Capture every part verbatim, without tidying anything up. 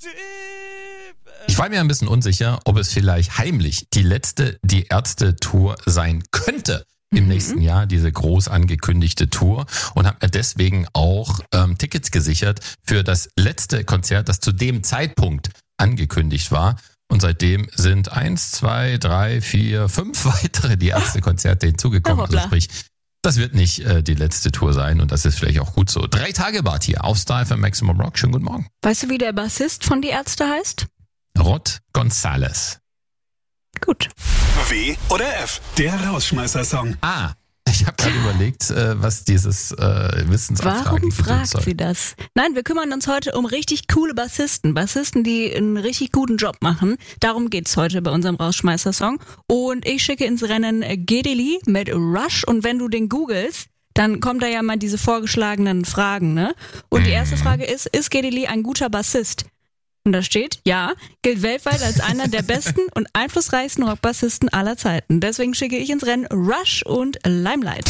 Ich war mir ein bisschen unsicher, ob es vielleicht heimlich die letzte Die Ärzte-Tour sein könnte im mhm. nächsten Jahr, diese groß angekündigte Tour, und habe mir deswegen auch ähm, Tickets gesichert für das letzte Konzert, das zu dem Zeitpunkt angekündigt war. Und seitdem sind eins, zwei, drei, vier, fünf weitere Die Ärzte-Konzerte hinzugekommen. Also sprich, das wird nicht äh, die letzte Tour sein, und das ist vielleicht auch gut so. Drei Tage Bart hier auf Star F M Maximum Rock. Schönen guten Morgen. Weißt du, wie der Bassist von Die Ärzte heißt? Rod González. Gut. W oder F, der Rausschmeißer-Song. Ah, ich habe gerade überlegt, äh, was dieses äh, Wissensabfrage Warum fragt soll. sie das? Nein, wir kümmern uns heute um richtig coole Bassisten. Bassisten, die einen richtig guten Job machen. Darum geht's heute bei unserem Rausschmeißer-Song. Und ich schicke ins Rennen Geddy Lee mit Rush. Und wenn du den googelst, dann kommt da ja mal diese vorgeschlagenen Fragen, ne? Und die erste Frage ist, ist Geddy Lee ein guter Bassist? Und da steht, ja, gilt weltweit als einer der besten und einflussreichsten Rockbassisten aller Zeiten. Deswegen schicke ich ins Rennen Rush und Limelight.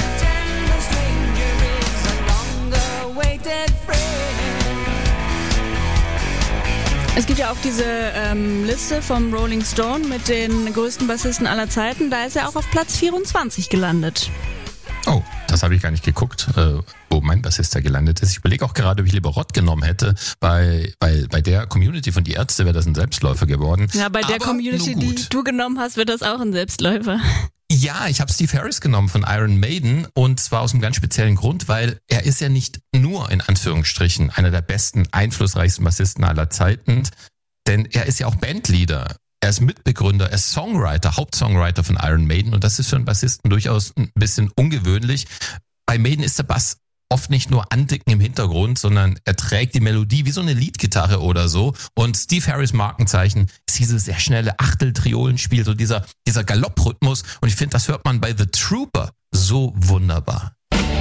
Es gibt ja auch diese ähm, Liste vom Rolling Stone mit den größten Bassisten aller Zeiten. Da ist er auch auf Platz vierundzwanzig gelandet. Oh, das habe ich gar nicht geguckt, äh, wo mein Bassist da gelandet ist. Ich überlege auch gerade, ob ich lieber Rod genommen hätte. Bei, bei, bei der Community von Die Ärzte wäre das ein Selbstläufer geworden. Ja, bei der Aber Community, die du genommen hast, wird das auch ein Selbstläufer. Ja, ich habe Steve Harris genommen von Iron Maiden, und zwar aus einem ganz speziellen Grund, weil er ist ja nicht nur in Anführungsstrichen einer der besten, einflussreichsten Bassisten aller Zeiten, denn er ist ja auch Bandleader. Er ist Mitbegründer, er ist Songwriter, Hauptsongwriter von Iron Maiden, und das ist für einen Bassisten durchaus ein bisschen ungewöhnlich. Bei Maiden ist der Bass oft nicht nur Anticken im Hintergrund, sondern er trägt die Melodie wie so eine Leadgitarre oder so. Und Steve Harris Markenzeichen ist dieses sehr schnelle Achteltriolenspiel, so dieser, dieser Galopprhythmus. Und ich finde, das hört man bei The Trooper so wunderbar.